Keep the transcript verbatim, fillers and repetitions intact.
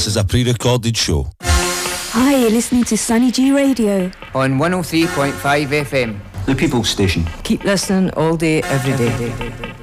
This is a pre-recorded show. Hi, you're listening to Sunny G Radio on one oh three point five F M. The People's Station. Keep listening all day, every day.